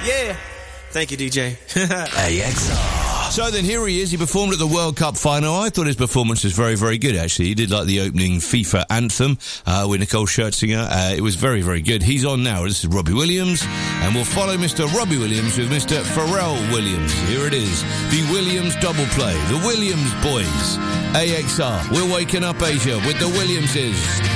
Yeah. Thank you, DJ. AXR. So then here he is. He performed at the World Cup final. I thought his performance was very, very good, actually. He did like the opening FIFA anthem with Nicole Scherzinger. It was very, very good. He's on now. This is Robbie Williams, and we'll follow Mr. Robbie Williams with Mr. Pharrell Williams. Here it is. The Williams double play. The Williams boys. AXR. We're waking up Asia with the Williamses.